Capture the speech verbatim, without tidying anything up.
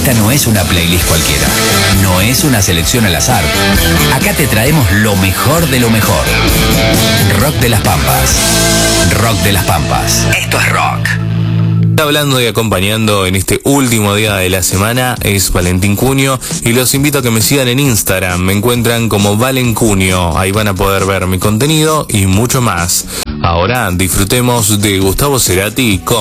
Esta no es una playlist cualquiera, no es una selección al azar. Acá te traemos lo mejor de lo mejor. Rock de las Pampas. Rock de las Pampas. Esto es rock. Hablando y acompañando en este último día de la semana es Valentín Cunio y los invito a que me sigan en Instagram. Me encuentran como Valen Cunio. Ahí van a poder ver mi contenido y mucho más. Ahora disfrutemos de Gustavo Cerati con